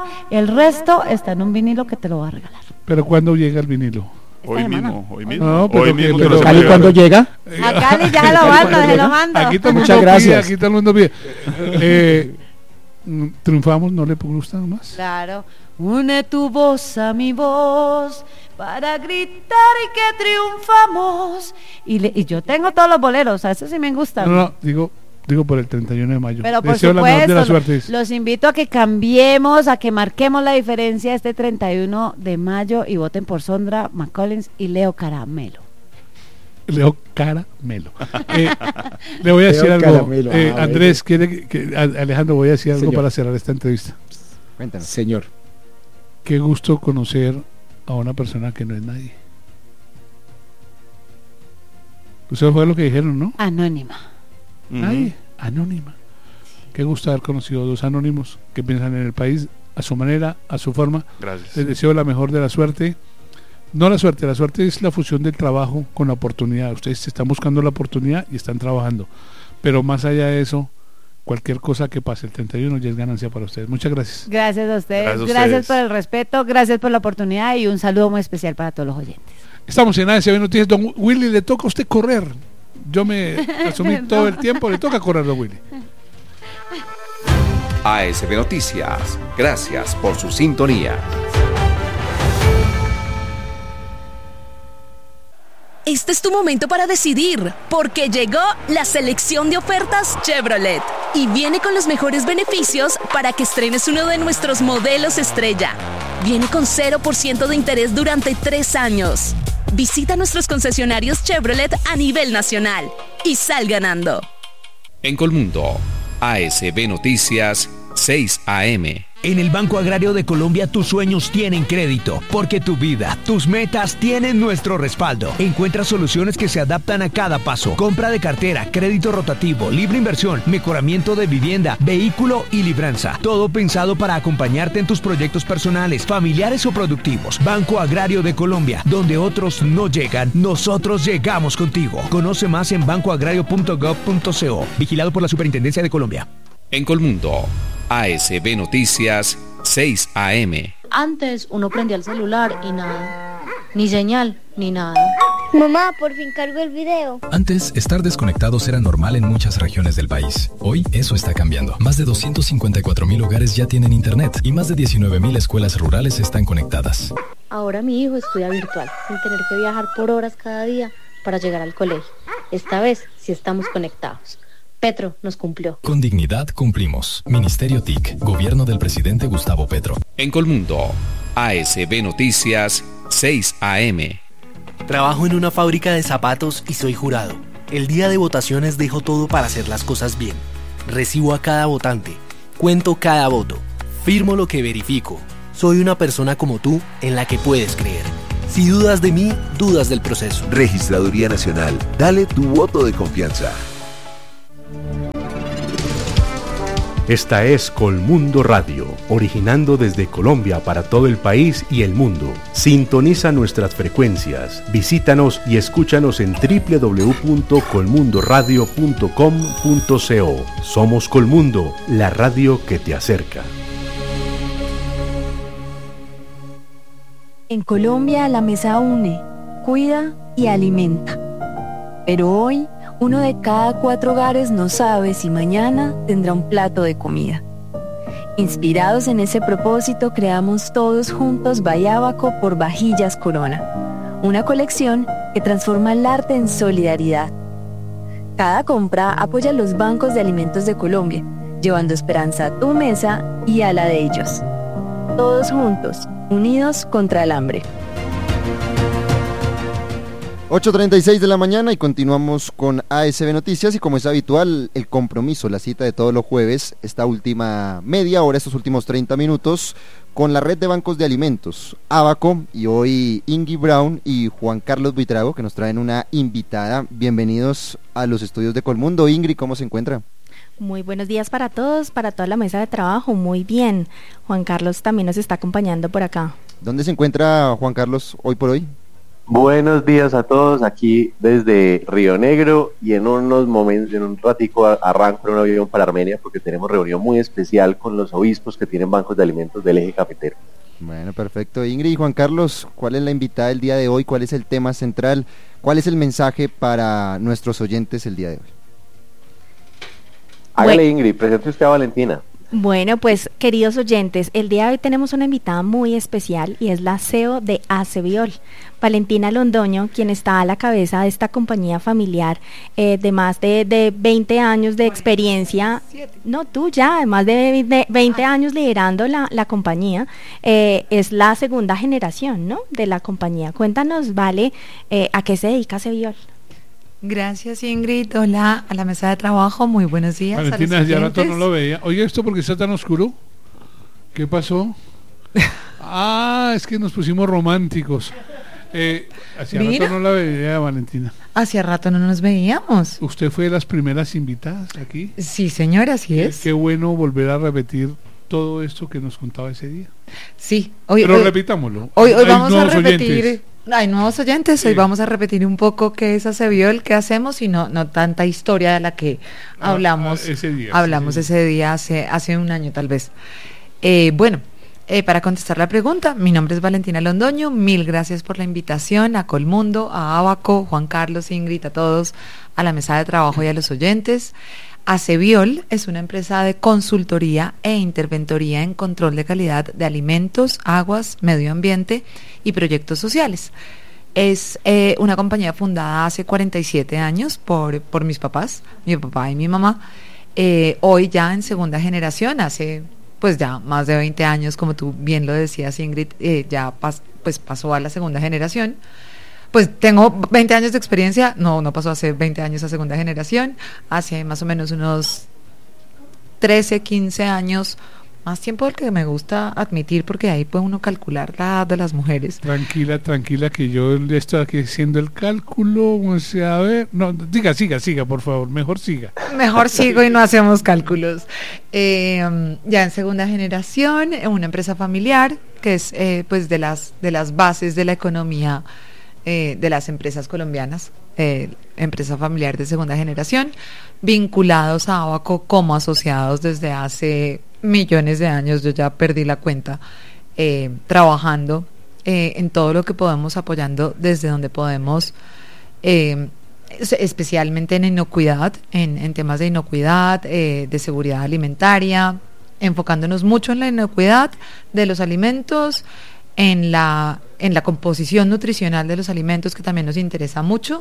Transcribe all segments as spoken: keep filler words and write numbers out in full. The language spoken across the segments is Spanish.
el resto está en un vinilo que te lo va a regalar. ¿Pero cuándo llega el vinilo? Hoy semana. mismo, hoy mismo. No, pero hoy que- mismo pero- te lo Cali, saco. ¿Cuándo llega? A Cali ya lo mando, se lo mando. Aquí todo el Muchas mundo pide, gracias. aquí todo el mundo pide. Eh, mm, triunfamos, ¿no le gusta más? Claro. Une tu voz a mi voz para gritar y que triunfamos. Y, le- y yo tengo todos los boleros, a eso sí me gusta. No, no, digo, digo por el treinta y uno de mayo. Pero por Deseo la mejor de supuesto, las suertes. los invito a que cambiemos, a que marquemos la diferencia este treinta y uno de mayo y voten por Sondra McCollins y Leo Caramelo. Leo Caramelo. Eh, le voy a Leo decir algo. Caramelo, Eh, ah, Andrés, quiere que, que- a- Alejandro, voy a decir algo Señor. para cerrar esta entrevista. Cuéntanos. Señor. Qué gusto conocer a una persona que no es nadie. Eso fue lo que dijeron, ¿no? Anónima. Ujú. Nadie, anónima. Qué gusto haber conocido dos anónimos que piensan en el país a su manera, a su forma. Gracias. Les deseo la mejor de la suerte. No la suerte, la suerte es la fusión del trabajo con la oportunidad. Ustedes están buscando la oportunidad y están trabajando. Pero más allá de eso, cualquier cosa que pase el treinta y uno ya es ganancia para ustedes. Muchas gracias. Gracias a ustedes, Gracias a gracias, ustedes. por el respeto, gracias por la oportunidad y un saludo muy especial para todos los oyentes. Estamos en A S B Noticias. Don Willy, le toca a usted correr. Yo me asumí todo el tiempo, le toca correr, don Willy. A S B Noticias, gracias por su sintonía. Este es tu momento para decidir, porque llegó la selección de ofertas Chevrolet y viene con los mejores beneficios para que estrenes uno de nuestros modelos estrella. Viene con cero por ciento de interés durante tres años. Visita nuestros concesionarios Chevrolet a nivel nacional y sal ganando. En Colmundo, A S B Noticias, seis A M. En el Banco Agrario de Colombia tus sueños tienen crédito, porque tu vida, tus metas tienen nuestro respaldo. Encuentra soluciones que se adaptan a cada paso. Compra de cartera, crédito rotativo, libre inversión, mejoramiento de vivienda, vehículo y libranza. Todo pensado para acompañarte en tus proyectos personales, familiares o productivos. Banco Agrario de Colombia, donde otros no llegan, nosotros llegamos contigo. Conoce más en banco agrario punto gov punto co. Vigilado por la Superintendencia de Colombia. En Colmundo, A S B Noticias, seis A M. Antes uno prendía el celular y nada, ni señal, ni nada. Mamá, por fin cargo el video. Antes, estar desconectados era normal en muchas regiones del país. Hoy, eso está cambiando. Más de doscientos cincuenta y cuatro mil hogares ya tienen internet y más de diecinueve mil escuelas rurales están conectadas. Ahora mi hijo estudia virtual, sin tener que viajar por horas cada día para llegar al colegio. Esta vez sí estamos conectados. Petro nos cumplió. Con dignidad cumplimos. Ministerio T I C, Gobierno del presidente Gustavo Petro. En Colmundo, A S B Noticias, seis A M. Trabajo en una fábrica de zapatos y soy jurado. El día de votaciones dejo todo para hacer las cosas bien. Recibo a cada votante, cuento cada voto, firmo lo que verifico. Soy una persona como tú en la que puedes creer. Si dudas de mí, dudas del proceso. Registraduría Nacional, dale tu voto de confianza. Esta es Colmundo Radio, originando desde Colombia para todo el país y el mundo. Sintoniza nuestras frecuencias, visítanos y escúchanos en doble u doble u doble u punto colmundo radio punto com punto co. Somos Colmundo, la radio que te acerca. En Colombia la mesa une, cuida y alimenta. Pero hoy, uno de cada cuatro hogares no sabe si mañana tendrá un plato de comida. Inspirados en ese propósito, creamos todos juntos Bayábaco por Vajillas Corona, una colección que transforma el arte en solidaridad. Cada compra apoya a los bancos de alimentos de Colombia, llevando esperanza a tu mesa y a la de ellos. Todos juntos, unidos contra el hambre. ocho treinta y seis de la mañana y continuamos con A S B Noticias y como es habitual el compromiso, la cita de todos los jueves, esta última media hora, estos últimos treinta minutos con la red de bancos de alimentos, Abaco, y hoy Ingrid Brown y Juan Carlos Buitrago que nos traen una invitada. Bienvenidos a los estudios de Colmundo. Ingrid, ¿cómo se encuentra? Muy buenos días para todos, para toda la mesa de trabajo, muy bien. Juan Carlos también nos está acompañando por acá. ¿Dónde se encuentra Juan Carlos hoy por hoy? Buenos días a todos, aquí desde Río Negro, y en unos momentos, en un ratico arranco en un avión para Armenia porque tenemos reunión muy especial con los obispos que tienen bancos de alimentos del eje cafetero. Bueno, perfecto. Ingrid y Juan Carlos, ¿cuál es la invitada del día de hoy? ¿Cuál es el tema central? ¿Cuál es el mensaje para nuestros oyentes el día de hoy? Hágale, Bueno. Ingrid, presente usted a Valentina. Bueno, pues queridos oyentes, el día de hoy tenemos una invitada muy especial y es la C E O de Aceviol, Valentina Londoño, quien está a la cabeza de esta compañía familiar eh, de más de, de veinte años de experiencia. No, tú ya, más de, de veinte años liderando la, la compañía. Eh, es la segunda generación, ¿no?, de la compañía. Cuéntanos, Vale, eh, ¿a qué se dedica Aceviol? Gracias, Ingrid. Hola a la mesa de trabajo, muy buenos días. Valentina, ya rato no lo veía. Oye, ¿esto porque está tan oscuro? ¿Qué pasó? Ah, es que nos pusimos románticos. Eh, hacía Mira. rato no la veía, Valentina. Hacía rato no nos veíamos. ¿Usted fue de las primeras invitadas aquí? Sí, señor, así es. Qué bueno volver a repetir todo esto que nos contaba ese día. Sí. Hoy, Pero hoy, repitámoslo. Hoy, hoy Hay vamos a nuevos repetir... oyentes. Hay nuevos oyentes, Sí. hoy vamos a repetir un poco qué es Aceviol, qué hacemos y no, no tanta historia de la que Ah, hablamos ah, ese día, hablamos sí, sí. ese día hace, hace un año tal vez. Eh, bueno, eh, para contestar la pregunta, mi nombre es Valentina Londoño, mil gracias por la invitación a Colmundo, a Abaco, Juan Carlos, Ingrid, a todos, a la mesa de trabajo y a los oyentes. Aceviol es una empresa de consultoría e interventoría en control de calidad de alimentos, aguas, medio ambiente y proyectos sociales. Es eh, una compañía fundada hace cuarenta y siete años por, por mis papás, mi papá y mi mamá. Eh, hoy ya en segunda generación, hace pues ya más de veinte años, como tú bien lo decías, Ingrid, eh, ya pas, pues pasó a la segunda generación. Pues tengo veinte años de experiencia, no, no pasó hace veinte años a segunda generación, hace más o menos unos trece, quince años, más tiempo del que me gusta admitir, porque ahí puede uno calcular la edad de las mujeres. Tranquila, tranquila, que yo le estoy aquí haciendo el cálculo, o sea, a ver, no, diga, siga, siga, por favor, mejor siga. Mejor sigo y no hacemos cálculos. Eh, ya en segunda generación, una empresa familiar, que es eh, pues de las, de las bases de la economía Eh, de las empresas colombianas, eh, empresa familiar de segunda generación, vinculados a Abaco como asociados desde hace millones de años. Yo ya perdí la cuenta, eh, trabajando eh, en todo lo que podemos, apoyando desde donde podemos, eh, especialmente en inocuidad, en, en temas de inocuidad, eh, de seguridad alimentaria, enfocándonos mucho en la inocuidad de los alimentos, en la en la composición nutricional de los alimentos, que también nos interesa mucho,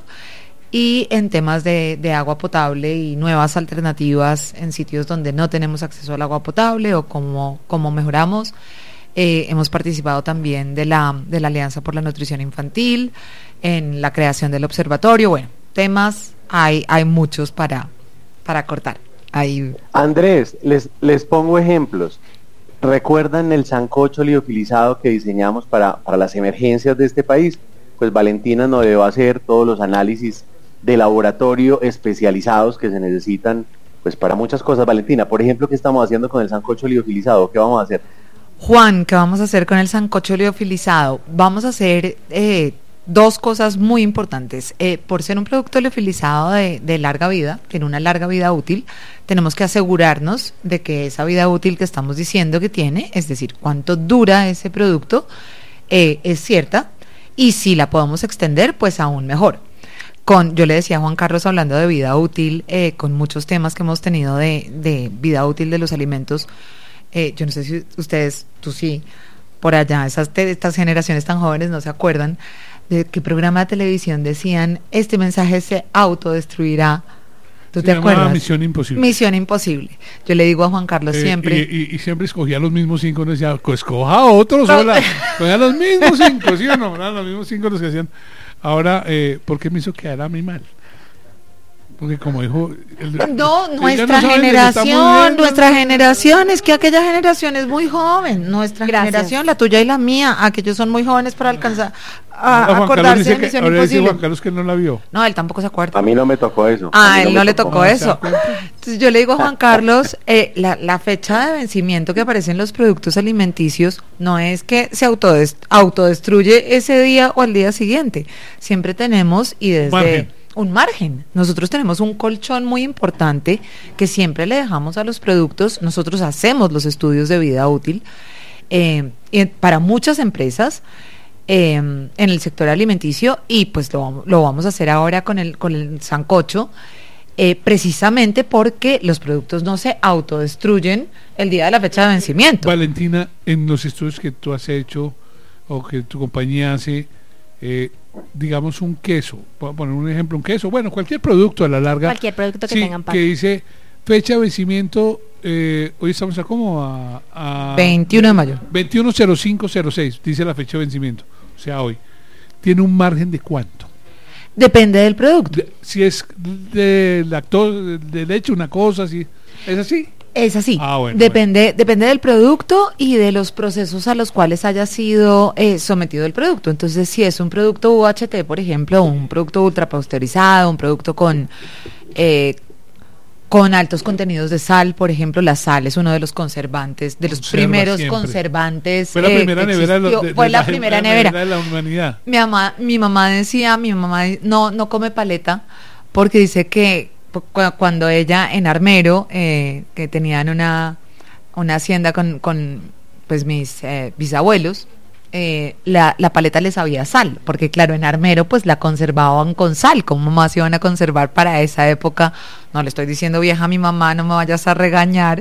y en temas de, de agua potable y nuevas alternativas en sitios donde no tenemos acceso al agua potable, o cómo, cómo mejoramos. Eh, hemos participado también de la, de la Alianza por la Nutrición Infantil, en la creación del observatorio. Bueno, temas hay, hay muchos para, para cortar. Hay... Andrés, les, les pongo ejemplos. ¿Recuerdan el sancocho liofilizado que diseñamos para, para las emergencias de este país? Pues Valentina nos debe hacer todos los análisis de laboratorio especializados que se necesitan pues para muchas cosas. Valentina, por ejemplo, ¿qué estamos haciendo con el sancocho liofilizado? ¿Qué vamos a hacer? Juan, ¿qué vamos a hacer con el sancocho liofilizado? Vamos a hacer eh, dos cosas muy importantes. Eh, por ser un producto liofilizado de, de larga vida, tiene una larga vida útil, tenemos que asegurarnos de que esa vida útil que estamos diciendo que tiene, es decir, cuánto dura ese producto, eh, es cierta, y si la podemos extender, pues aún mejor. Con, yo le decía a Juan Carlos, hablando de vida útil, eh, con muchos temas que hemos tenido de, de vida útil de los alimentos, eh, yo no sé si ustedes, tú sí, por allá, esas estas generaciones tan jóvenes no se acuerdan de qué programa de televisión decían, este mensaje se autodestruirá. ¿Tú Se te llamaba acuerdas? Misión Imposible. Misión Imposible. Yo le digo a Juan Carlos Eh, siempre. Y, y, y siempre escogía los mismos cinco, no decía, pues escoja otros, sola. Escogía los mismos cinco, ¿sí o no? Eran los mismos cinco los que hacían. Ahora, eh, ¿por qué me hizo quedar a mí mal? Porque como dijo... El, no, nuestra no generación, nuestra generación, es que aquella generación es muy joven, nuestra Gracias. generación, la tuya y la mía, aquellos son muy jóvenes para alcanzar a Juan acordarse de que, Misión ahora dice Imposible. Juan Carlos que no la vio. No, él tampoco se acuerda. A mí no me tocó eso. Ah, a él no, no me le tocó, tocó eso. Entonces yo le digo a Juan Carlos, eh, la, la fecha de vencimiento que aparece en los productos alimenticios no es que se autodest- autodestruye ese día o al día siguiente. Siempre tenemos, y desde... Margen. un margen. Nosotros tenemos un colchón muy importante que siempre le dejamos a los productos. Nosotros hacemos los estudios de vida útil eh, y para muchas empresas eh, en el sector alimenticio, y pues lo, lo vamos a hacer ahora con el, con el sancocho, eh, precisamente porque los productos no se autodestruyen el día de la fecha de vencimiento. Valentina, en los estudios que tú has hecho o que tu compañía hace, eh, digamos un queso, voy a poner un ejemplo, un queso, bueno, cualquier producto a la larga, Cualquier producto que sí, tengan que dice fecha de vencimiento, eh, hoy estamos a como a, a veintiuno de mayo, veintiuno cero cinco cero seis, dice la fecha de vencimiento, o sea hoy, ¿tiene un margen de cuánto? Depende del producto. De, si es de lactosa, de leche, una cosa así, ¿es así? Es así, ah, bueno, depende, bueno. depende del producto y de los procesos a los cuales haya sido eh, sometido el producto. Entonces, si es un producto U H T, por ejemplo, un producto ultrapasteurizado, un producto con eh, con altos contenidos de sal, por ejemplo, la sal es uno de los conservantes, de los Conserva primeros siempre. conservantes. Fue la eh, primera nevera, de, de, fue de la, la primera la nevera. de la humanidad. Mi mamá, mi mamá decía, mi mamá no, no come paleta porque dice que cuando ella en Armero, eh, que tenían una, una hacienda con, con pues mis eh, bisabuelos, eh, la, la paleta les sabía sal, porque claro, en Armero pues la conservaban con sal. ¿Cómo más iban a conservar para esa época? No le estoy diciendo vieja a mi mamá, no me vayas a regañar.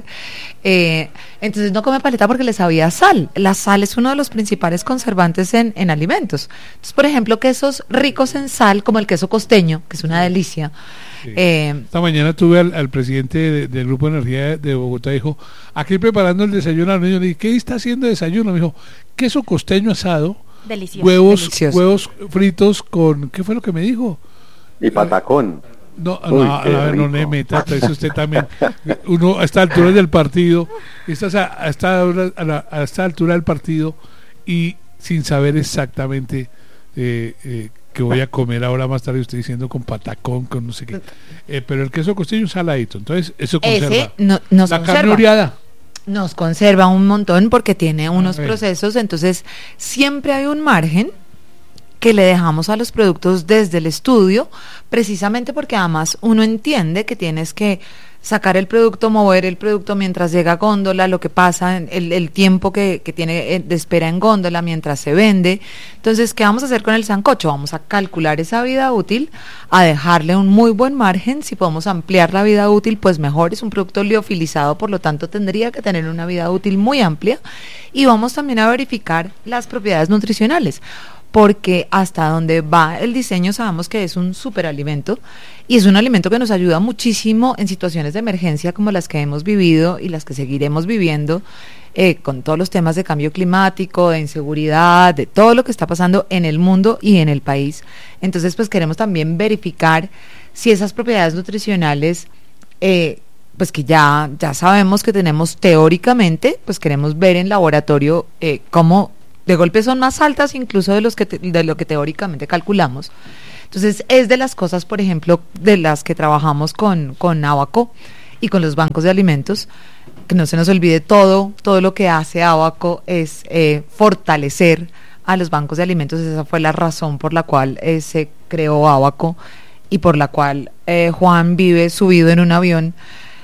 Eh, entonces no come paleta porque le sabía sal. La sal es uno de los principales conservantes en, en alimentos. Entonces, por ejemplo, quesos ricos en sal, como el queso costeño, que es una delicia. Sí. Eh, Esta mañana tuve al, al presidente de, del Grupo de Energía de, de Bogotá, dijo, aquí preparando el desayuno al niño, le dije, ¿qué está haciendo desayuno? Me dijo, queso costeño asado, Delicioso. huevos, Delicioso. huevos fritos con, ¿qué fue lo que me dijo? Y patacón. No, Uy, no, a qué ver, no rico. le meta, eso usted también. Uno a esta altura del partido, estás a, a, esta, hora- a, la- a esta altura del partido y sin saber exactamente eh, eh, que voy a comer ahora más tarde, usted diciendo con patacón, con no sé qué. Eh, pero el queso costeño es saladito, entonces eso conserva. ese no, nos La conserva. carne oreada. Nos conserva un montón porque tiene unos Ok. procesos, entonces siempre hay un margen que le dejamos a los productos desde el estudio, precisamente porque además uno entiende que tienes que sacar el producto, mover el producto mientras llega a góndola, lo que pasa, el, el tiempo que, que tiene de espera en góndola mientras se vende. Entonces, ¿qué vamos a hacer con el sancocho? Vamos a calcular esa vida útil, a dejarle un muy buen margen. Si podemos ampliar la vida útil, pues mejor. Es un producto liofilizado, por lo tanto tendría que tener una vida útil muy amplia. Y vamos también a verificar las propiedades nutricionales, porque hasta donde va el diseño sabemos que es un superalimento y es un alimento que nos ayuda muchísimo en situaciones de emergencia como las que hemos vivido y las que seguiremos viviendo, eh, con todos los temas de cambio climático, de inseguridad, de todo lo que está pasando en el mundo y en el país. Entonces, pues queremos también verificar si esas propiedades nutricionales, eh, pues que ya, ya sabemos que tenemos teóricamente, pues queremos ver en laboratorio eh, cómo de golpe son más altas incluso de los que te, de lo que teóricamente calculamos. Entonces es de las cosas, por ejemplo, de las que trabajamos con, con Abaco y con los bancos de alimentos, que no se nos olvide todo, todo lo que hace Abaco es eh, fortalecer a los bancos de alimentos. Esa fue la razón por la cual eh, se creó Abaco y por la cual eh, Juan vive subido en un avión,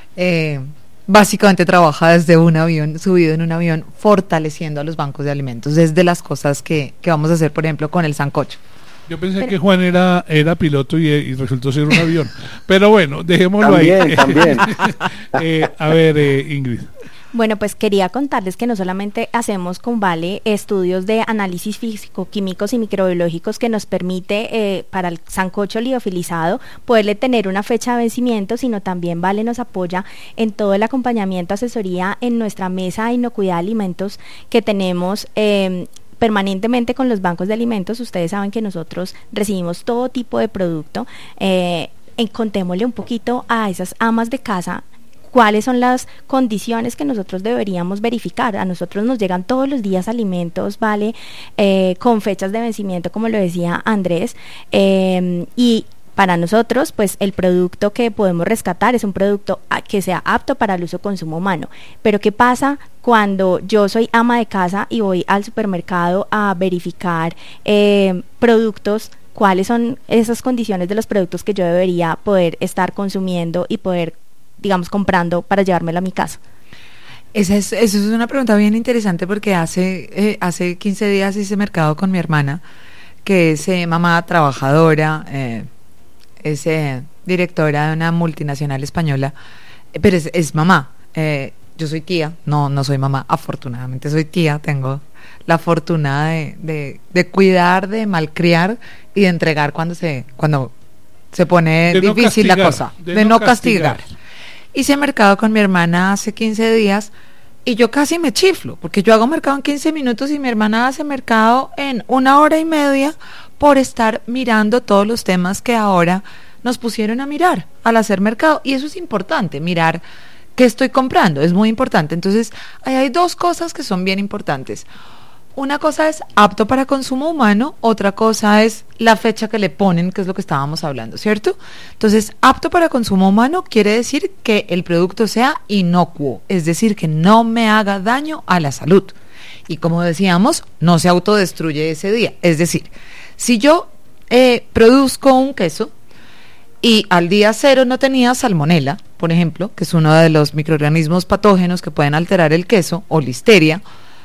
eh, básicamente trabaja desde un avión, subido en un avión, fortaleciendo a los bancos de alimentos. Es de las cosas que, que vamos a hacer, por ejemplo, con el sancocho. Yo pensé que Juan era, era piloto y, y resultó ser un avión. Pero bueno, dejémoslo También, ahí. también. eh, a ver, eh, Ingrid. Bueno, pues quería contarles que no solamente hacemos con Vale estudios de análisis físico-químicos y microbiológicos que nos permite eh, para el sancocho liofilizado poderle tener una fecha de vencimiento, sino también Vale nos apoya en todo el acompañamiento, asesoría en nuestra mesa de inocuidad de alimentos que tenemos eh, permanentemente con los bancos de alimentos. Ustedes saben que nosotros recibimos todo tipo de producto. Eh, en, contémosle un poquito a esas amas de casa cuáles son las condiciones que nosotros deberíamos verificar. A nosotros nos llegan todos los días alimentos, ¿vale? Eh, con fechas de vencimiento, como lo decía Andrés, eh, y para nosotros, pues el producto que podemos rescatar es un producto que sea apto para el uso y consumo humano. Pero ¿qué pasa cuando yo soy ama de casa y voy al supermercado a verificar eh, productos? ¿Cuáles son esas condiciones de los productos que yo debería poder estar consumiendo y poder, digamos, comprando para llevármelo a mi casa? Esa es, esa es una pregunta bien interesante porque hace, eh, hace quince días hice mercado con mi hermana, que es eh, mamá trabajadora, eh, es eh, directora de una multinacional española, eh, pero es, es mamá. Eh, yo soy tía, no, no soy mamá, afortunadamente soy tía, tengo la fortuna de, de, de cuidar, de malcriar y de entregar cuando se, cuando se pone de difícil no castigar, la cosa, de, de no no castigar. castigar. Hice mercado con mi hermana hace quince días y yo casi me chiflo, porque yo hago mercado en quince minutos y mi hermana hace mercado en una hora y media por estar mirando todos los temas que ahora nos pusieron a mirar al hacer mercado. Y eso es importante, mirar qué estoy comprando, es muy importante. Entonces, ahí hay dos cosas que son bien importantes. Una cosa es apto para consumo humano, otra cosa es la fecha que le ponen, que es lo que estábamos hablando, ¿cierto? Entonces, apto para consumo humano quiere decir que el producto sea inocuo, es decir, que no me haga daño a la salud. Y como decíamos, no se autodestruye ese día. Es decir, si yo eh, produzco un queso y al día cero no tenía salmonela, por ejemplo, que es uno de los microorganismos patógenos que pueden alterar el queso, o listeria,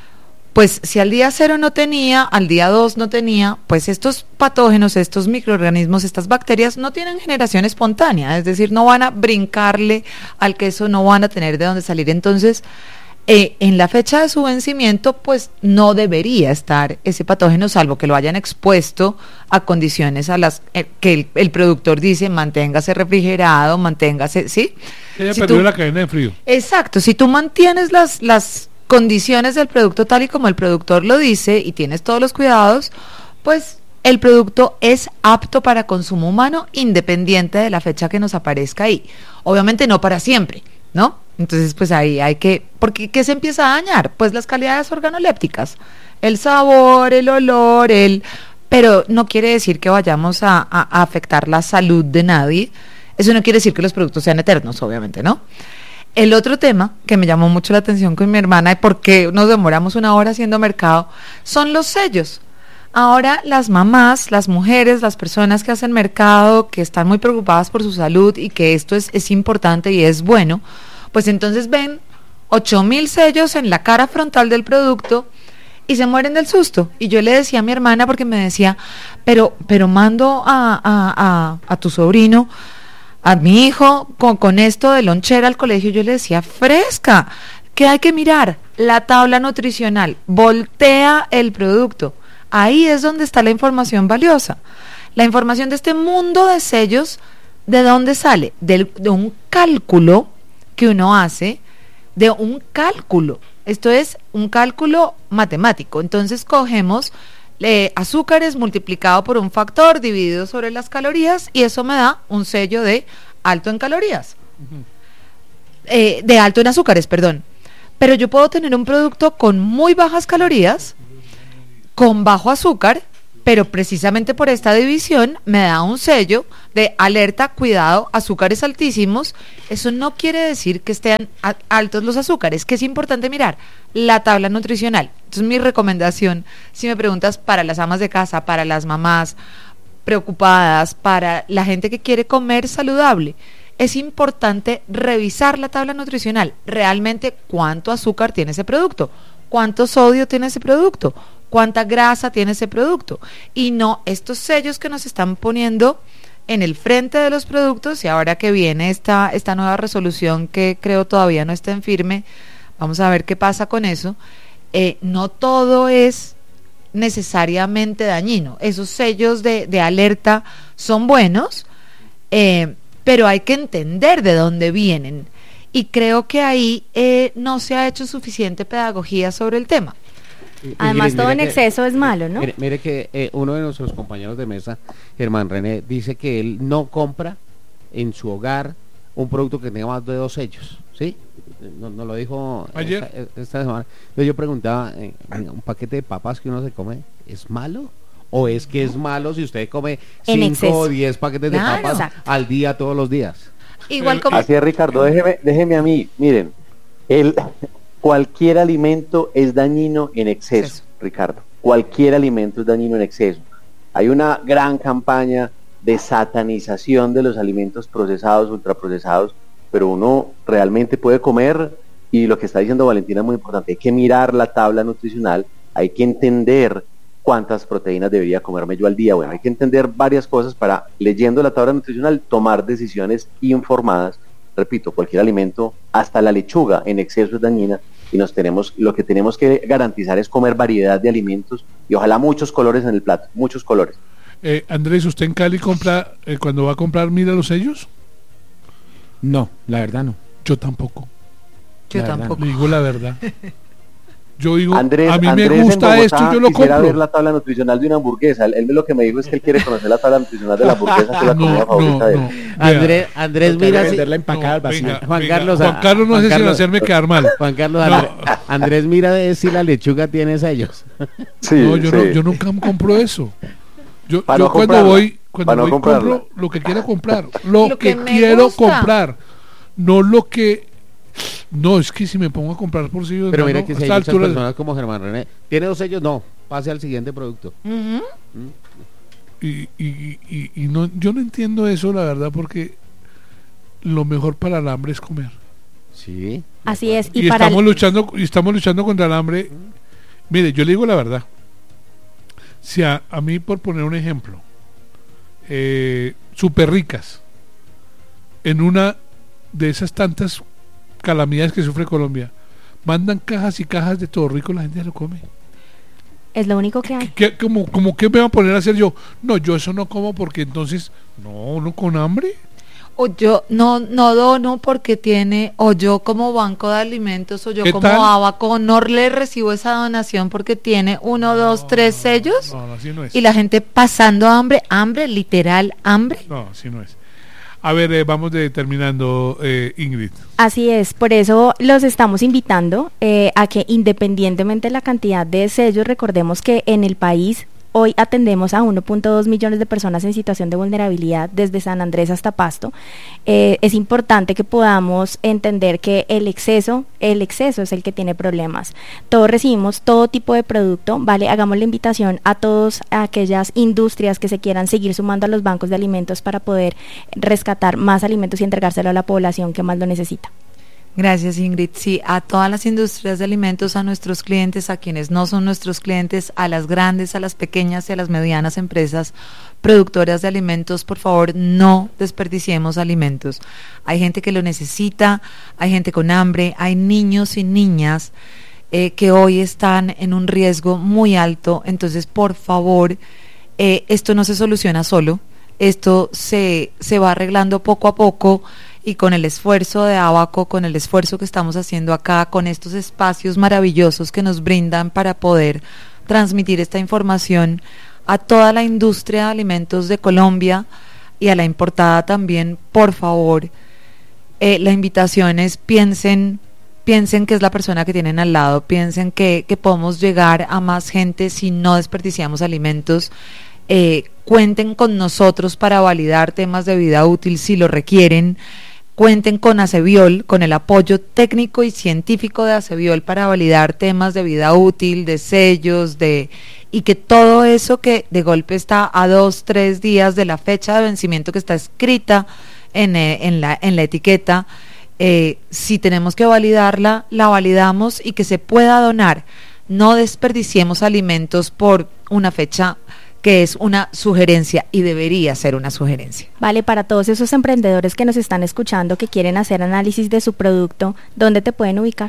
pues si al día cero no tenía, al día dos no tenía, pues estos patógenos, estos microorganismos, estas bacterias no tienen generación espontánea, es decir, no van a brincarle al queso, no van a tener de dónde salir. Entonces, eh, en la fecha de su vencimiento, pues no debería estar ese patógeno, salvo que lo hayan expuesto a condiciones a las eh, que el, el productor dice, manténgase refrigerado, manténgase, ¿sí? Ella si perdió tú, la cadena de frío. Exacto, si tú mantienes las... las condiciones del producto tal y como el productor lo dice y tienes todos los cuidados, pues el producto es apto para consumo humano independiente de la fecha que nos aparezca ahí. Obviamente no para siempre, ¿no? Entonces pues ahí hay que, porque ¿qué se empieza a dañar? Pues las calidades organolépticas, el sabor, el olor, el, pero no quiere decir que vayamos a, a, a afectar la salud de nadie. Eso no quiere decir que los productos sean eternos, obviamente, ¿no? El otro tema que me llamó mucho la atención con mi hermana y por qué nos demoramos una hora haciendo mercado son los sellos. Ahora las mamás, las mujeres, las personas que hacen mercado, que están muy preocupadas por su salud y que esto es, es importante y es bueno, pues entonces ven ocho mil sellos en la cara frontal del producto y se mueren del susto. Y yo le decía a mi hermana, porque me decía, pero, pero mando a, a, a, a tu sobrino, a mi hijo, con, con esto de lonchera al colegio, yo le decía, fresca, ¿qué hay que mirar? La tabla nutricional, voltea el producto. Ahí es donde está la información valiosa. La información de este mundo de sellos, ¿de dónde sale? De, de un cálculo que uno hace, de un cálculo. Esto es un cálculo matemático. Entonces cogemos Eh, azúcares multiplicado por un factor dividido sobre las calorías y eso me da un sello de alto en calorías, uh-huh. eh, de alto en azúcares, perdón. Pero yo puedo tener un producto con muy bajas calorías, con bajo azúcar, pero precisamente por esta división me da un sello de alerta, cuidado, azúcares altísimos. Eso no quiere decir que estén a- altos los azúcares, que es importante mirar la tabla nutricional. Entonces mi recomendación, si me preguntas, para las amas de casa, para las mamás preocupadas, para la gente que quiere comer saludable, es importante revisar la tabla nutricional, realmente cuánto azúcar tiene ese producto, cuánto sodio tiene ese producto, cuánta grasa tiene ese producto, y no estos sellos que nos están poniendo en el frente de los productos. Y ahora que viene esta, esta nueva resolución, que creo todavía no está en firme, vamos a ver qué pasa con eso. Eh, no todo es necesariamente dañino, esos sellos de, de alerta son buenos, eh, pero hay que entender de dónde vienen, y creo que ahí eh, no se ha hecho suficiente pedagogía sobre el tema. Además, mire, todo mire en que, exceso es malo, ¿no? Mire, mire que eh, uno de nuestros compañeros de mesa, Germán René, dice que él no compra en su hogar un producto que tenga más de dos sellos, ¿sí? Nos, nos lo dijo ayer esta, esta semana. Entonces yo preguntaba, eh, un paquete de papas que uno se come, ¿es malo? ¿O es que es malo si usted come cinco o diez paquetes de Claro. papas Exacto. al día todos los días? Igual como... Así es, Ricardo, déjeme, déjeme a mí, miren, el, cualquier alimento es dañino en exceso, exceso, Ricardo, cualquier alimento es dañino en exceso. Hay una gran campaña de satanización de los alimentos procesados, ultraprocesados, pero uno realmente puede comer, y lo que está diciendo Valentina es muy importante, hay que mirar la tabla nutricional, hay que entender cuántas proteínas debería comerme yo al día. Bueno, hay que entender varias cosas para, leyendo la tabla nutricional, tomar decisiones informadas. Repito, cualquier alimento, hasta la lechuga en exceso es dañina, y nos tenemos, lo que tenemos que garantizar es comer variedad de alimentos y ojalá muchos colores en el plato, muchos colores. Eh, Andrés, ¿usted en Cali compra, eh, cuando va a comprar, mira los sellos? No, la verdad no. Yo tampoco. Yo la tampoco. Le digo la verdad. Yo digo, Andrés, a mí Andrés me gusta Bogotá, esto y yo lo quisiera compro. ver la tabla nutricional de una hamburguesa. Él, él lo que me dijo es que él quiere conocer la tabla nutricional de la hamburguesa, que es la No, comida no, favorita de él. no. Andrés, Andrés, Toca mira si... venderla empacada al vacío. venga, Juan venga, Carlos, Juan Carlos no Juan sé si Carlos- hacerme quedar mal. Juan Carlos, No. Andrés, Andrés, mira de si la lechuga tiene sellos. Sí, no, yo sí. no, yo nunca compro eso. Yo, Para yo no cuando comprarla, voy, cuando para no voy comprarla. compro lo que quiero comprar, lo, Lo que, que me quiero gusta. comprar, no lo que, no es que si me pongo a comprar por sí, Pero no, mira no, que a si hay esta muchas altura- personas como Germán René, ¿tiene dos sellos? No, pase al siguiente producto. Ujú. y, y, y, y no, yo no entiendo eso, la verdad, porque lo mejor para el hambre es comer. Sí. Así es. Y, Y, para estamos el- luchando, y estamos luchando contra el hambre. Mire, yo le digo la verdad. Si a, a mí, por poner un ejemplo, eh, Super Ricas, en una de esas tantas calamidades que sufre Colombia, mandan cajas y cajas de todo rico, la gente lo come. es lo único que hay. ¿Qué, como, como qué me va a poner a hacer yo? No, yo eso no como porque entonces, no, uno con hambre. O yo no no dono porque tiene, o yo como banco de alimentos, o yo ¿Qué como tal? abaco no le recibo esa donación porque tiene uno, dos, tres sellos, No, no, así no es. y la gente pasando hambre, hambre, literal, hambre. No, así no es. A ver, eh, vamos de, terminando, eh, Ingrid. Así es, por eso los estamos invitando eh, a que independientemente de la cantidad de sellos, recordemos que en el país hoy atendemos a uno punto dos millones de personas en situación de vulnerabilidad desde San Andrés hasta Pasto. Eh, es importante que podamos entender que el exceso, el exceso es el que tiene problemas. Todos recibimos todo tipo de producto, ¿vale? Hagamos la invitación a todas aquellas industrias que se quieran seguir sumando a los bancos de alimentos para poder rescatar más alimentos y entregárselo a la población que más lo necesita. Gracias, Ingrid. Sí, a todas las industrias de alimentos, a nuestros clientes, a quienes no son nuestros clientes, a las grandes, a las pequeñas y a las medianas empresas productoras de alimentos, por favor, no desperdiciemos alimentos. Hay gente que lo necesita, hay gente con hambre, hay niños y niñas eh, que hoy están en un riesgo muy alto. Entonces, por favor, eh, esto no se soluciona solo, esto se, se va arreglando poco a poco, y con el esfuerzo de Abaco, con el esfuerzo que estamos haciendo acá, con estos espacios maravillosos que nos brindan para poder transmitir esta información a toda la industria de alimentos de Colombia y a la importada también, por favor, eh, la invitación es piensen, piensen que es la persona que tienen al lado, piensen que, que podemos llegar a más gente si no desperdiciamos alimentos. Eh, cuenten con nosotros para validar temas de vida útil si lo requieren. Cuenten con Aceviol, con el apoyo técnico y científico de Aceviol para validar temas de vida útil, de sellos, de y que todo eso que de golpe está a dos, tres días de la fecha de vencimiento que está escrita en, eh, en, la, en la etiqueta, eh, si tenemos que validarla, la validamos y que se pueda donar. No desperdiciemos alimentos por una fecha que es una sugerencia y debería ser una sugerencia. Vale, para todos esos emprendedores que nos están escuchando, que quieren hacer análisis de su producto, ¿dónde te pueden ubicar?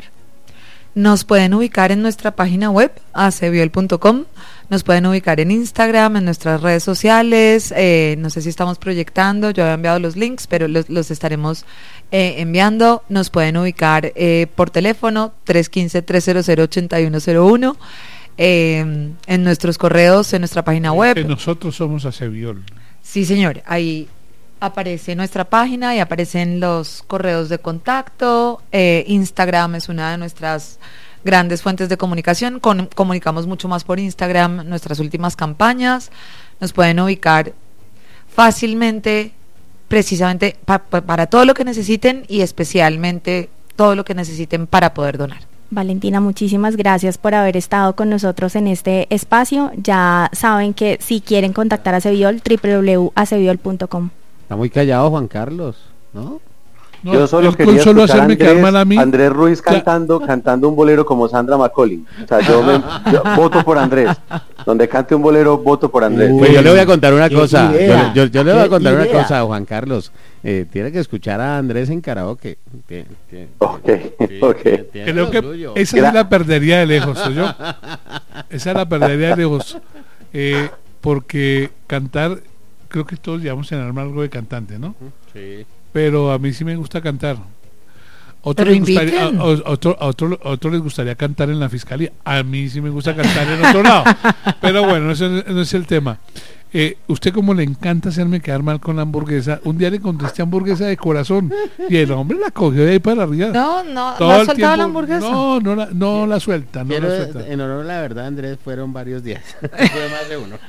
Nos pueden ubicar en nuestra página web, aceviol punto com, nos pueden ubicar en Instagram, en nuestras redes sociales, eh, no sé si estamos proyectando, yo había enviado los links, pero los, los estaremos eh, enviando. Nos pueden ubicar eh, por teléfono, tres uno cinco, tres cero cero, ocho uno cero uno, Eh, en nuestros correos, en nuestra página web. Que nosotros somos Aceviol. Sí, señor, ahí aparece nuestra página y aparecen los correos de contacto. eh, Instagram es una de nuestras grandes fuentes de comunicación. Con, comunicamos mucho más por Instagram nuestras últimas campañas. Nos pueden ubicar fácilmente, precisamente pa, pa, para todo lo que necesiten y especialmente todo lo que necesiten para poder donar. Valentina, muchísimas gracias por haber estado con nosotros en este espacio. Ya saben que si quieren contactar a Aceviol, doble u doble u doble u punto aceviol punto com. Está muy callado Juan Carlos, ¿no? No, Yo solo él quería solo escuchar a hacerme Andrés, quedar mal a mí. Andrés Ruiz cantando, cantando un bolero como Sandra McCollin. O sea, yo, me, yo voto por Andrés. Donde cante un bolero, voto por Andrés. Pues yo le voy a contar una ¿Qué cosa. Yo, idea? yo- yo le voy a ¿Qué contar una idea? cosa, Juan Carlos. Eh, tiene que escuchar a Andrés en karaoke. Tiene- tiene- Ok, sí, ok. tiene- tiene Creo lo que suyo. esa es la perdería de lejos, soy yo. Esa es la perdería de lejos. Eh, porque cantar, creo que todos llevamos en alma algo de cantante, ¿no? Sí. Pero a mí sí me gusta cantar. Otro Pero les gustaría, a, inviten. a- otro, a otro, a otro les gustaría cantar en la fiscalía. A mí sí me gusta cantar en otro lado. Pero bueno, eso no no es el tema. Eh, usted como le encanta hacerme quedar mal con la hamburguesa, un día le contesté hamburguesa de corazón y el hombre la cogió de ahí para arriba. No, no, Todo ¿no has el soltado la tiempo, hamburguesa? No, no la, no la suelta, no Quiero, la suelta. en honor a la verdad, Andrés, fueron varios días. Fue más de uno.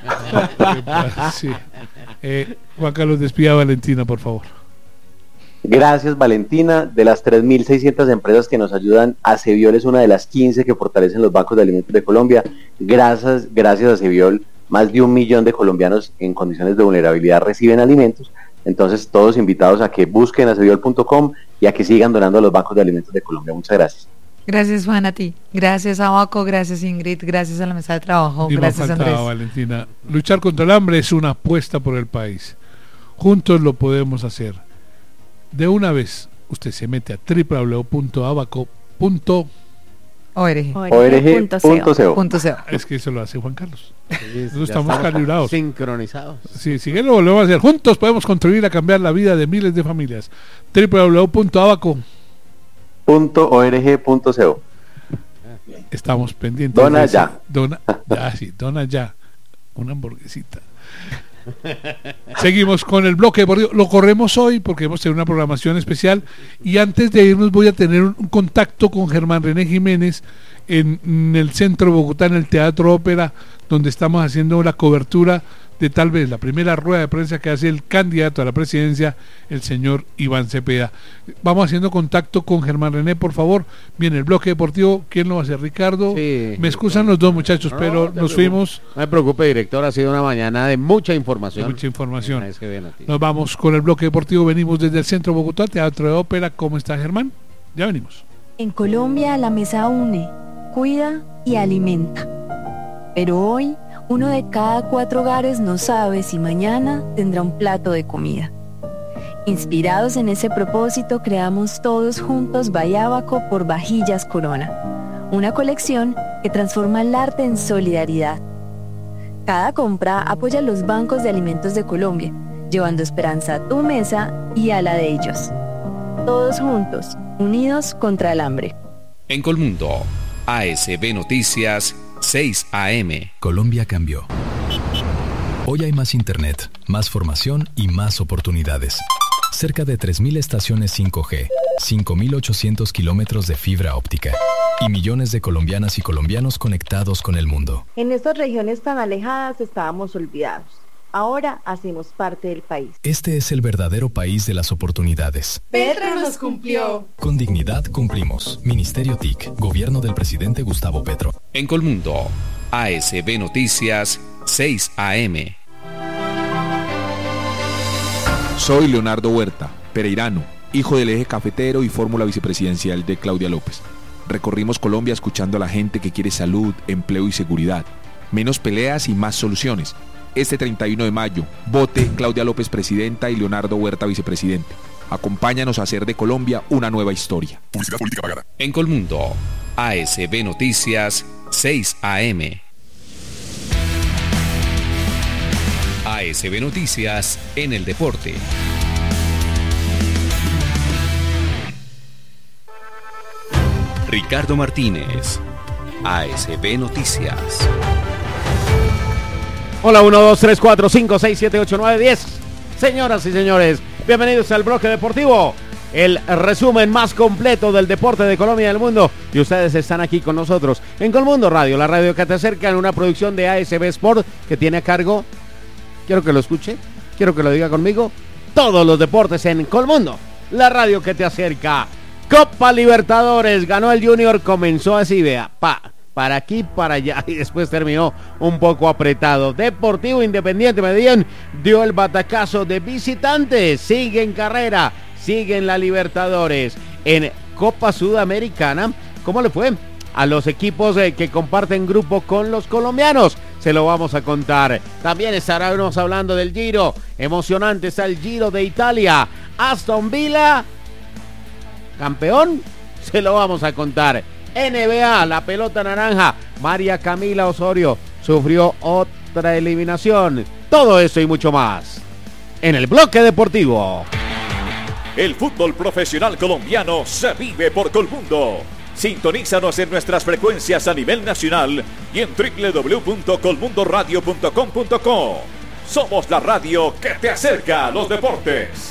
Sí. Eh, Juan Carlos, despida a Valentina, por favor. Gracias, Valentina. De las tres mil seiscientas empresas que nos ayudan, Aceviol es una de las quince que fortalecen los bancos de alimentos de Colombia. Gracias, gracias a Aceviol, más de un millón de colombianos en condiciones de vulnerabilidad reciben alimentos. Entonces, todos invitados a que busquen aceviol punto com y a que sigan donando a los bancos de alimentos de Colombia. Muchas gracias. Gracias, Juan, a ti. Gracias, Abaco. Gracias, Ingrid. Gracias a la mesa de trabajo. Y me Gracias, faltaba, Andrés. Valentina. Luchar contra el hambre es una apuesta por el país. Juntos lo podemos hacer. De una vez, usted se mete a doble u doble u doble u punto abaco punto org. org punto co. Es que eso lo hace Juan Carlos. Sí, Nosotros ya estamos calibrados. Sincronizados. Sí, sí que lo volvemos a hacer. Juntos podemos contribuir a cambiar la vida de miles de familias. doble u doble u doble u punto abaco Punto org punto co. Estamos pendientes. Dona de ese- ya. Dona ya, sí, dona ya. Una hamburguesita. Seguimos con el bloque deportivo. Lo corremos hoy porque hemos tenido una programación especial. Y antes de irnos, voy a tener un, un contacto con Germán René Jiménez en, en el centro de Bogotá, en el Teatro Ópera, donde estamos haciendo la cobertura de tal vez la primera rueda de prensa que hace el candidato a la presidencia, el señor Iván Cepeda. Vamos haciendo contacto con Germán René, por favor. Bien, el bloque deportivo, ¿quién lo va a hacer? Ricardo. Sí. Me excusan los dos muchachos, No, pero no te nos preocupes. fuimos. No me preocupe, director, ha sido una mañana de mucha información. De mucha información. En A S B Noticias. Nos vamos con el bloque deportivo. Venimos desde el centro de Bogotá, Teatro de Ópera. ¿Cómo está, Germán? Ya venimos. En Colombia la mesa une, cuida y alimenta. Pero hoy, uno de cada cuatro hogares no sabe si mañana tendrá un plato de comida. Inspirados en ese propósito, creamos todos juntos Bayábaco por Vajillas Corona, una colección que transforma el arte en solidaridad. Cada compra apoya a los bancos de alimentos de Colombia, llevando esperanza a tu mesa y a la de ellos. Todos juntos, unidos contra el hambre. En Colmundo, A S B Noticias, seis A M. Colombia cambió. Hoy hay más internet, más formación y más oportunidades. Cerca de tres mil estaciones cinco G, cinco mil ochocientos kilómetros de fibra óptica y millones de colombianas y colombianos conectados con el mundo. En estas regiones tan alejadas estábamos olvidados. Ahora hacemos parte del país. Este es el verdadero país de las oportunidades. Petro nos cumplió. Con dignidad cumplimos. Ministerio T I C, Gobierno del presidente Gustavo Petro. En Colmundo, A S B Noticias, seis A M. Soy Leonardo Huerta, pereirano, hijo del eje cafetero y fórmula vicepresidencial de Claudia López. Recorrimos Colombia escuchando a la gente que quiere salud, empleo y seguridad. Menos peleas y más soluciones. Este treinta y uno de mayo, vote Claudia López presidenta y Leonardo Huerta vicepresidente. Acompáñanos a hacer de Colombia una nueva historia. Publicidad política pagada. En Colmundo, A S B Noticias, seis A M. A S B Noticias en el deporte. Ricardo Martínez, A S B Noticias. Hola, uno, dos, tres, cuatro, cinco, seis, siete, ocho, nueve, diez. Señoras y señores, bienvenidos al Bloque Deportivo, el resumen más completo del deporte de Colombia y del mundo. Y ustedes están aquí con nosotros en Colmundo Radio, la radio que te acerca, en una producción de A S B Sport que tiene a cargo, quiero que lo escuche, quiero que lo diga conmigo, todos los deportes en Colmundo, la radio que te acerca. Copa Libertadores, ganó el Junior, comenzó así, vea, pa, para aquí, para allá, y después terminó un poco apretado. Deportivo Independiente Medellín dio el batacazo de visitante, sigue en carrera, sigue en la Libertadores. En Copa Sudamericana, ¿cómo le fue a los equipos eh, que comparten grupo con los colombianos? Se lo vamos a contar. También estaremos hablando del Giro, emocionante está el Giro de Italia. Aston Villa, campeón, se lo vamos a contar. N B A, la pelota naranja, María Camila Osorio sufrió otra eliminación. Todo eso y mucho más en el Bloque Deportivo. El fútbol profesional colombiano se vive por Colmundo. Sintonízanos en nuestras frecuencias a nivel nacional y en doble u doble u doble u punto colmundo radio punto com punto co. Somos la radio que te acerca a los deportes.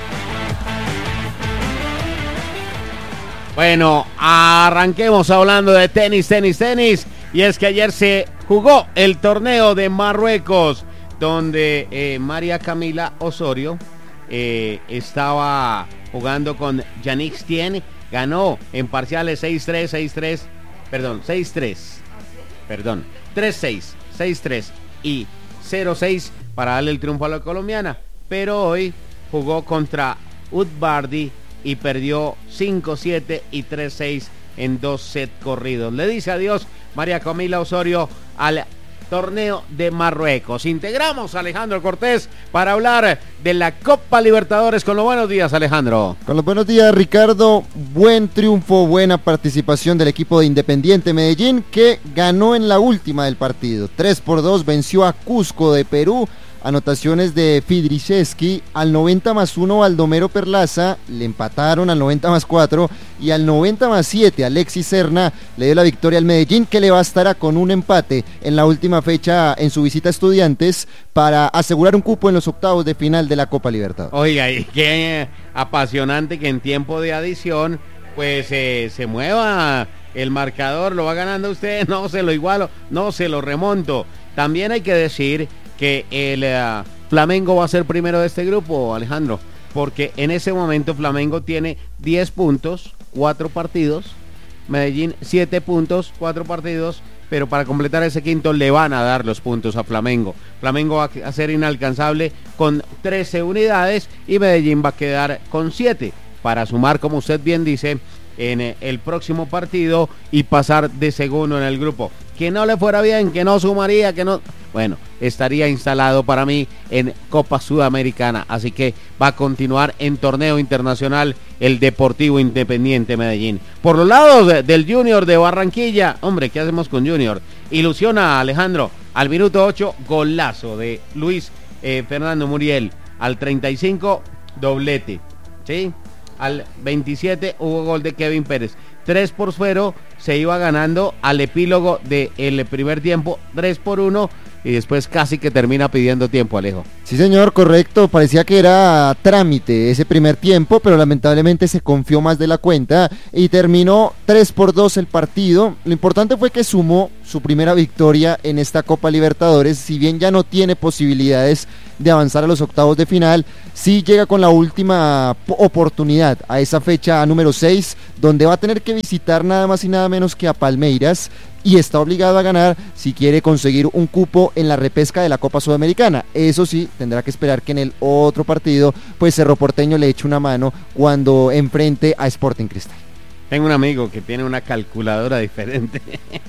Bueno, arranquemos hablando de tenis, tenis, tenis. Y es que ayer se jugó el torneo de Marruecos, donde eh, María Camila Osorio eh, estaba jugando con Yannick Stien. Ganó en parciales seis tres, seis tres, perdón, seis tres, perdón, tres seis, seis tres y cero seis para darle el triunfo a la colombiana. Pero hoy jugó contra Udbardi y perdió cinco siete y tres seis en dos sets corridos. Le dice adiós María Camila Osorio al torneo de Marruecos. Integramos a Alejandro Cortés para hablar de la Copa Libertadores. Con los buenos días, Alejandro. Con los buenos días, Ricardo. Buen triunfo, buena participación del equipo de Independiente Medellín, que ganó en la última del partido. tres por dos venció a Cusco de Perú. Anotaciones de Fidrichevski, al noventa más uno Baldomero Perlaza, le empataron al noventa más cuatro, y al noventa más siete Alexis Serna le dio la victoria al Medellín, que le bastará con un empate en la última fecha en su visita a Estudiantes para asegurar un cupo en los octavos de final de la Copa Libertadores. Oiga, y qué apasionante que en tiempo de adición pues eh, se mueva el marcador, lo va ganando usted, no se lo igualo, no se lo remonto. También hay que decir que el uh, Flamengo va a ser primero de este grupo, Alejandro, porque en ese momento Flamengo tiene diez puntos, cuatro partidos, Medellín siete puntos, cuatro partidos, pero para completar ese quinto le van a dar los puntos a Flamengo. Flamengo va a ser inalcanzable con trece unidades y Medellín va a quedar con siete para sumar, como usted bien dice, en el próximo partido y pasar de segundo en el grupo. Que no le fuera bien, que no sumaría, que no... Bueno, estaría instalado para mí en Copa Sudamericana, así que va a continuar en torneo internacional el Deportivo Independiente Medellín. Por los lados de, del Junior de Barranquilla, hombre, ¿qué hacemos con Junior? Ilusiona a Alejandro, al minuto ocho, golazo de Luis eh, Fernando Muriel, al treinta y cinco, doblete, ¿sí? Al veintisiete hubo gol de Kevin Pérez. tres por cero se iba ganando al epílogo del primer tiempo, tres por uno, y después casi que termina pidiendo tiempo, Alejo. Sí, señor, correcto, parecía que era trámite ese primer tiempo, pero lamentablemente se confió más de la cuenta y terminó tres por dos el partido. Lo importante fue que sumó su primera victoria en esta Copa Libertadores, si bien ya no tiene posibilidades de avanzar a los octavos de final, sí llega con la última oportunidad a esa fecha número seis, donde va a tener que visitar nada más y nada menos que a Palmeiras, y está obligado a ganar si quiere conseguir un cupo en la repesca de la Copa Sudamericana. Eso sí, tendrá que esperar que en el otro partido pues Cerro Porteño le eche una mano cuando enfrente a Sporting Cristal. Tengo un amigo que tiene una calculadora diferente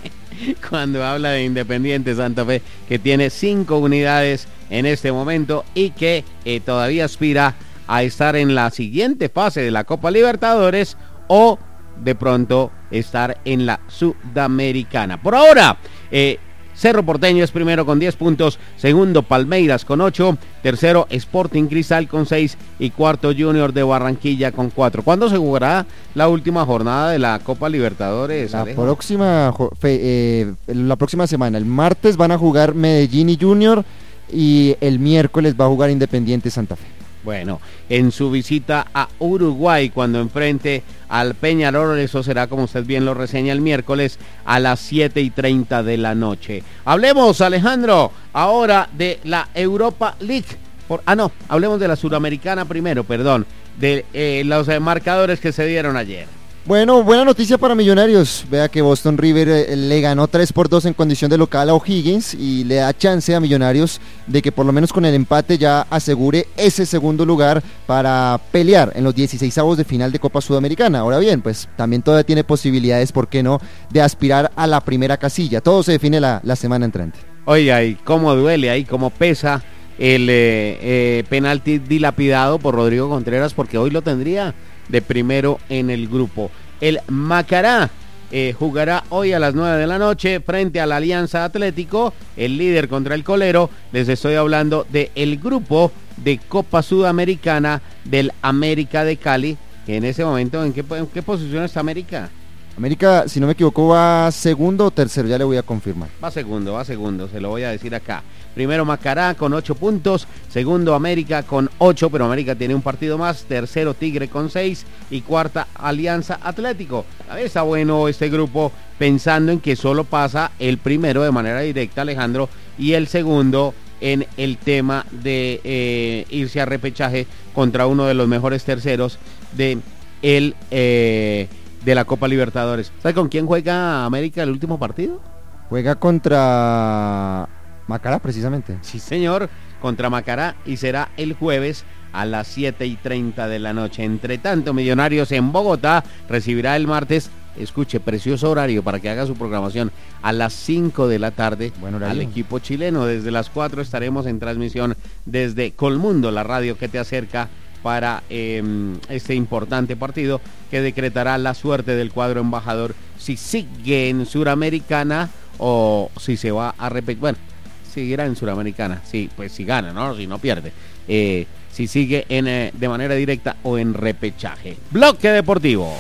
cuando habla de Independiente Santa Fe, que tiene cinco unidades en este momento y que eh, todavía aspira a estar en la siguiente fase de la Copa Libertadores o de pronto estar en la Sudamericana. Por ahora, eh, Cerro Porteño es primero con diez puntos, segundo Palmeiras con ocho, tercero Sporting Cristal con seis y cuarto Junior de Barranquilla con cuatro. ¿Cuándo se jugará la última jornada de la Copa Libertadores, La Alejo? próxima, fe, eh, la próxima semana, el martes van a jugar Medellín y Junior, y el miércoles va a jugar Independiente Santa Fe. Bueno, en su visita a Uruguay, cuando enfrente al Peñarol, eso será, como usted bien lo reseña, el miércoles a las siete y treinta de la noche. Hablemos, Alejandro, ahora de la Europa League. Por, ah, no, hablemos de la Suramericana primero, perdón, de eh, los eh, marcadores que se dieron ayer. Bueno, buena noticia para Millonarios. Vea que Boston River eh, le ganó tres por dos en condición de local a O'Higgins y le da chance a Millonarios de que por lo menos con el empate ya asegure ese segundo lugar para pelear en los dieciseisavos de final de Copa Sudamericana. Ahora bien, pues también todavía tiene posibilidades, ¿por qué no?, de aspirar a la primera casilla. Todo se define la, la semana entrante. Oiga, y cómo duele ahí, cómo pesa el eh, eh, penalti dilapidado por Rodrigo Contreras, porque hoy lo tendría de primero en el grupo. El Macará eh, jugará hoy a las nueve de la noche frente a la Alianza Atlético, el líder contra el colero. Les estoy hablando del grupo de Copa Sudamericana del América de Cali, que en ese momento, ¿en qué, en qué posición está América? América, si no me equivoco, va segundo o tercero, ya le voy a confirmar. Va segundo, va segundo, se lo voy a decir acá. Primero Macará con ocho puntos, segundo América con ocho, pero América tiene un partido más, tercero Tigre con seis y cuarta Alianza Atlético. A ver, está bueno este grupo, pensando en que solo pasa el primero de manera directa, Alejandro, y el segundo en el tema de eh, irse a repechaje contra uno de los mejores terceros de el... Eh, de la Copa Libertadores. ¿Sabe con quién juega América el último partido? Juega contra Macará, precisamente. Sí, señor, contra Macará, y será el jueves a las siete y treinta de la noche. Entre tanto, Millonarios en Bogotá recibirá el martes, escuche, precioso horario para que haga su programación, a las cinco de la tarde, bueno, al equipo chileno. Desde las cuatro estaremos en transmisión desde Colmundo, la radio que te acerca para eh, este importante partido que decretará la suerte del cuadro embajador, si sigue en Suramericana o si se va a repetir. Bueno, seguirá en Suramericana, sí, pues si gana, ¿no? Si no pierde. Eh, si sigue en, eh, de manera directa o en repechaje. Bloque Deportivo.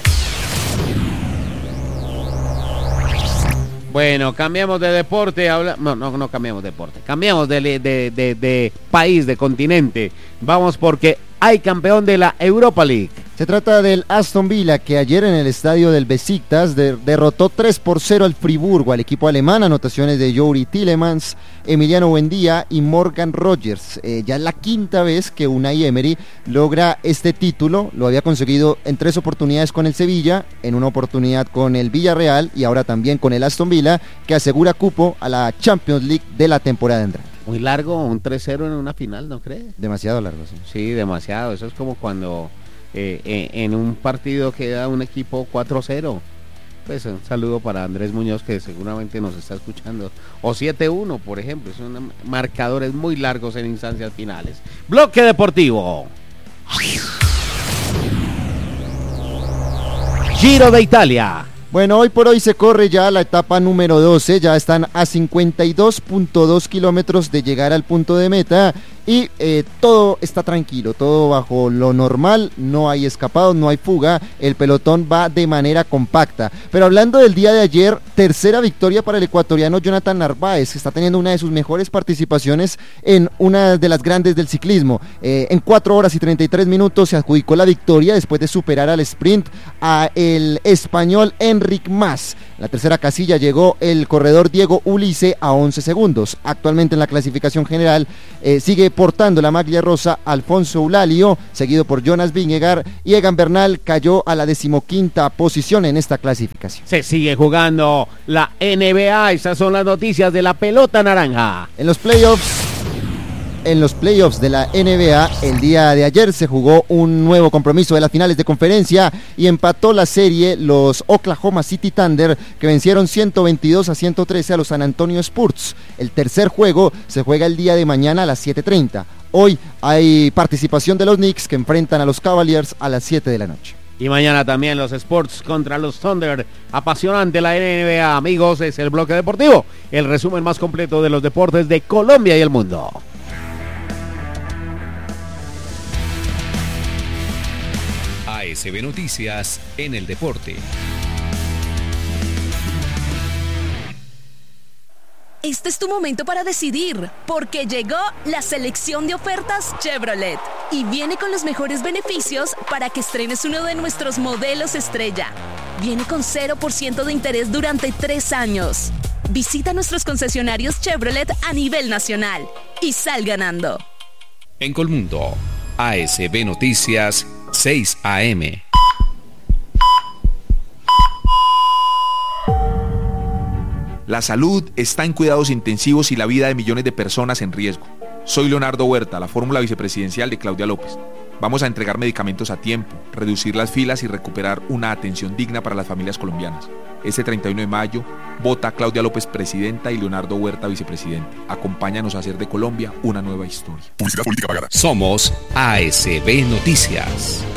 Bueno, cambiamos de deporte, habla... no, no, no cambiamos de deporte, cambiamos de, de, de, de país, de continente. Vamos porque hay campeón de la Europa League. Se trata del Aston Villa, que ayer en el estadio del Besiktas de, derrotó tres por cero al Friburgo, al equipo alemán. Anotaciones de Youri Tielemans, Emiliano Buendía y Morgan Rogers. Eh, ya es la quinta vez que Unai Emery logra este título. Lo había conseguido en tres oportunidades con el Sevilla, en una oportunidad con el Villarreal y ahora también con el Aston Villa, que asegura cupo a la Champions League de la temporada entrante. Muy largo, un tres cero en una final, ¿no cree? Demasiado largo, sí. Sí, demasiado. Eso es como cuando eh, eh, en un partido queda un equipo cuatro cero. Pues un saludo para Andrés Muñoz, que seguramente nos está escuchando. O siete uno, por ejemplo. Son marcadores muy largos en instancias finales. Bloque Deportivo. Giro de Italia. Bueno, hoy por hoy se corre ya la etapa número doce, ya están a cincuenta y dos punto dos kilómetros de llegar al punto de meta y eh, todo está tranquilo, todo bajo lo normal, no hay escapados, no hay fuga, el pelotón va de manera compacta. Pero hablando del día de ayer, tercera victoria para el ecuatoriano Jonathan Narváez, que está teniendo una de sus mejores participaciones en una de las grandes del ciclismo. Eh, en cuatro horas y treinta y tres minutos se adjudicó la victoria después de superar al sprint a el español Enric Mas. En la tercera casilla llegó el corredor Diego Ulice a once segundos. Actualmente en la clasificación general eh, sigue portando la maglia rosa Alfonso Eulalio, seguido por Jonas Vingegaard, y Egan Bernal cayó a la decimoquinta posición en esta clasificación. Se sigue jugando la N B A, esas son las noticias de la pelota naranja. En los playoffs En los playoffs de la N B A, el día de ayer se jugó un nuevo compromiso de las finales de conferencia y empató la serie los Oklahoma City Thunder, que vencieron ciento veintidós a ciento trece a los San Antonio Spurs. El tercer juego se juega el día de mañana a las siete treinta. Hoy hay participación de los Knicks, que enfrentan a los Cavaliers a las siete de la noche. Y mañana también los Sports contra los Thunder. Apasionante la N B A, amigos, es el bloque deportivo, el resumen más completo de los deportes de Colombia y el mundo. A S B Noticias en el deporte. Este es tu momento para decidir, porque llegó la selección de ofertas Chevrolet y viene con los mejores beneficios para que estrenes uno de nuestros modelos estrella. Viene con cero por ciento de interés durante tres años. Visita nuestros concesionarios Chevrolet a nivel nacional y sal ganando. En Colmundo, A S B Noticias, seis A M. La salud está en cuidados intensivos y la vida de millones de personas en riesgo. Soy Leonardo Huerta, la fórmula vicepresidencial de Claudia López. Vamos a entregar medicamentos a tiempo, reducir las filas y recuperar una atención digna para las familias colombianas. Este treinta y uno de mayo, vota a Claudia López presidenta y Leonardo Huerta vicepresidente. Acompáñanos a hacer de Colombia una nueva historia. Publicidad política pagada. Somos A S B Noticias.